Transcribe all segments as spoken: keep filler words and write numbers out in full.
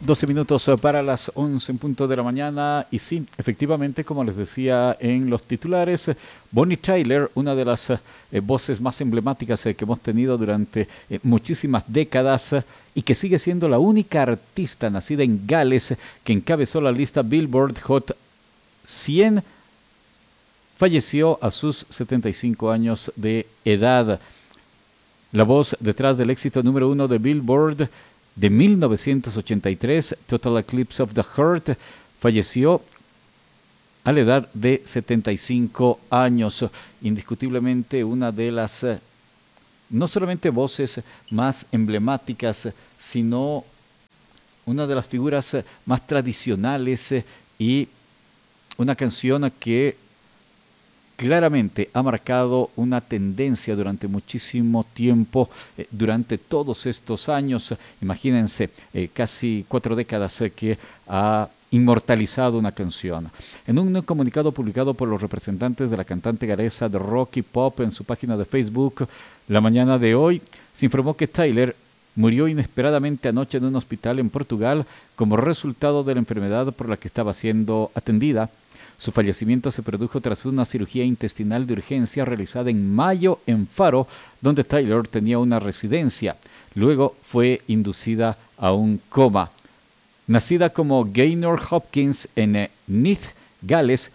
doce minutos para las once en punto de la mañana. Y sí, efectivamente, como les decía en los titulares, Bonnie Tyler, una de las eh, voces más emblemáticas eh, que hemos tenido durante eh, muchísimas décadas eh, y que sigue siendo la única artista nacida en Gales eh, que encabezó la lista Billboard Hot cien, falleció a sus setenta y cinco años de edad. La voz detrás del éxito número uno de Billboard de mil novecientos ochenta y tres, Total Eclipse of the Heart, falleció a la edad de setenta y cinco años. Indiscutiblemente una de las, eh, no solamente voces más emblemáticas, sino una de las figuras eh, más tradicionales eh, y una canción que claramente ha marcado una tendencia durante muchísimo tiempo, eh, durante todos estos años. Imagínense, eh, casi cuatro décadas eh, que ha inmortalizado una canción. En un comunicado publicado por los representantes de la cantante galesa de rock y pop en su página de Facebook, la mañana de hoy, se informó que Tyler murió inesperadamente anoche en un hospital en Portugal como resultado de la enfermedad por la que estaba siendo atendida. Su fallecimiento se produjo tras una cirugía intestinal de urgencia realizada en mayo en Faro, donde Tyler tenía una residencia. Luego fue inducida a un coma. Nacida como Gaynor Hopkins en Neath, Gales,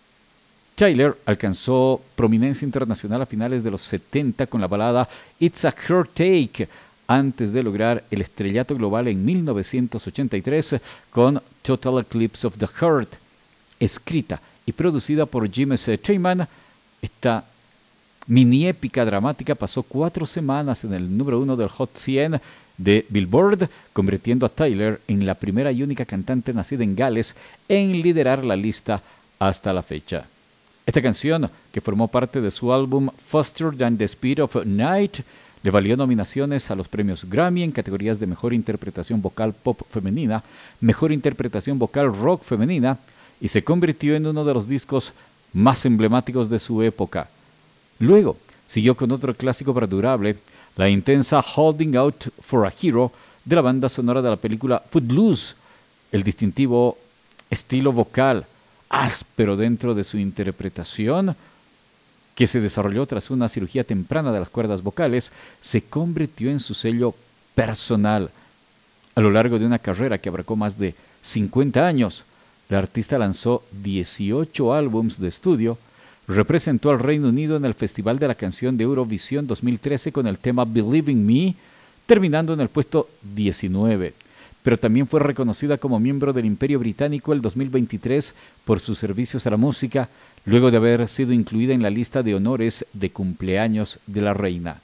Tyler alcanzó prominencia internacional a finales de los setenta con la balada It's a Her Take, antes de lograr el estrellato global en mil novecientos ochenta y tres con Total Eclipse of the Heart. Escrita y producida por James Twyman, esta mini épica dramática pasó cuatro semanas en el número uno del Hot cien de Billboard, convirtiendo a Tyler en la primera y única cantante nacida en Gales en liderar la lista hasta la fecha. Esta canción, que formó parte de su álbum Faster Than the Speed of Night, le valió nominaciones a los premios Grammy en categorías de Mejor Interpretación Vocal Pop Femenina, Mejor Interpretación Vocal Rock Femenina, y se convirtió en uno de los discos más emblemáticos de su época. Luego, siguió con otro clásico perdurable, la intensa Holding Out for a Hero de la banda sonora de la película Footloose, el distintivo estilo vocal áspero dentro de su interpretación, que se desarrolló tras una cirugía temprana de las cuerdas vocales, se convirtió en su sello personal. A lo largo de una carrera que abarcó más de cincuenta años, la artista lanzó dieciocho álbumes de estudio, representó al Reino Unido en el Festival de la Canción de Eurovisión dos mil trece con el tema Believe in Me, terminando en el puesto diecinueve. Pero también fue reconocida como miembro del Imperio Británico el dos mil veintitrés por sus servicios a la música, luego de haber sido incluida en la lista de honores de cumpleaños de la reina.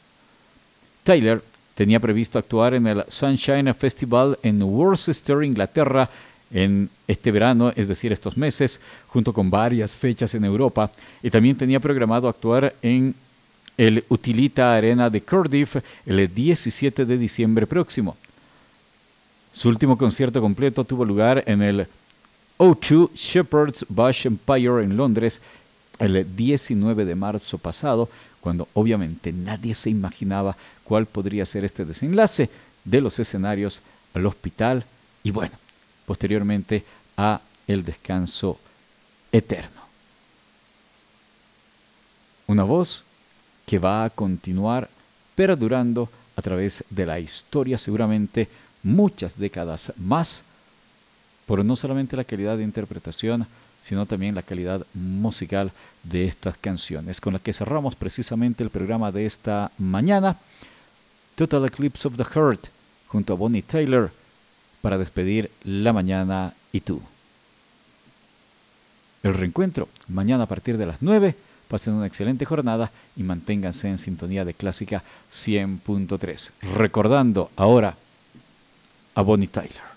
Tyler tenía previsto actuar en el Sunshine Festival en Worcester, Inglaterra, en este verano, es decir, estos meses, junto con varias fechas en Europa, y también tenía programado actuar en el Utilita Arena de Cardiff el diecisiete de diciembre próximo. Su último concierto completo tuvo lugar en el O dos Shepherd's Bush Empire en Londres el diecinueve de marzo pasado, cuando obviamente nadie se imaginaba cuál podría ser este desenlace de los escenarios al hospital y bueno, posteriormente a el descanso eterno. Una voz que va a continuar perdurando a través de la historia, seguramente muchas décadas más, por no solamente la calidad de interpretación, sino también la calidad musical de estas canciones, con la que cerramos precisamente el programa de esta mañana, Total Eclipse of the Heart, junto a Bonnie Tyler, para despedir la mañana y tú. El reencuentro mañana a partir de las nueve. Pasen una excelente jornada y manténganse en sintonía de Clásica cien punto tres. Recordando ahora a Bonnie Tyler.